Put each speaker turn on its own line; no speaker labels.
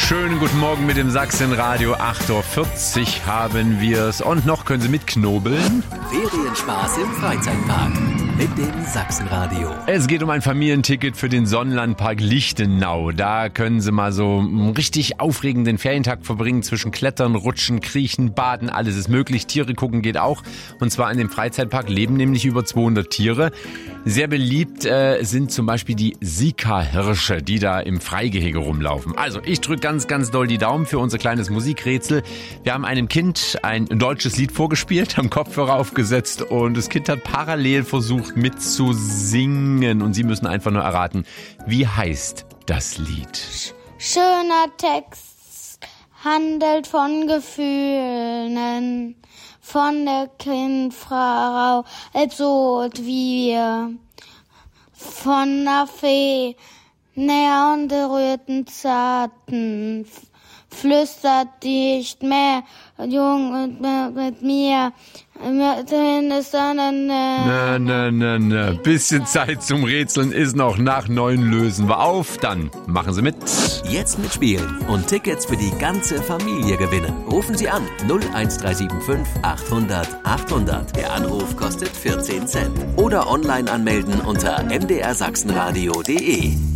Schönen guten Morgen mit dem Sachsenradio. 8.40 Uhr haben wir es. Und noch können Sie mitknobeln.
Ferienspaß im Freizeitpark mit dem Sachsenradio.
Es geht um ein Familienticket für den Sonnenlandpark Lichtenau. Da können Sie mal so einen richtig aufregenden Ferientag verbringen. Zwischen Klettern, Rutschen, Kriechen, Baden, alles ist möglich. Tiere gucken geht auch. Und zwar in dem Freizeitpark leben nämlich über 200 Tiere. Sehr beliebt sind zum Beispiel die Sika-Hirsche, die da im Freigehege rumlaufen. Also ich drücke ganz, ganz doll die Daumen für unser kleines Musikrätsel. Wir haben einem Kind ein deutsches Lied vorgespielt, haben Kopfhörer aufgesetzt und das Kind hat parallel versucht mitzusingen. Und Sie müssen einfach nur erraten, wie heißt das Lied?
Schöner Text handelt von Gefühlen, von der Kindfrau, so wie wir, von der Fee, näher und berührten zarten, flüstert dicht mehr, jung mit mir, in der Sonne.
Na. Bisschen Zeit zum Rätseln ist noch. Nach 9 lösen wir auf. Dann machen Sie mit.
Jetzt mitspielen und Tickets für die ganze Familie gewinnen. Rufen Sie an 01375 800 800. Der Anruf kostet 14 Cent. Oder online anmelden unter mdrsachsenradio.de.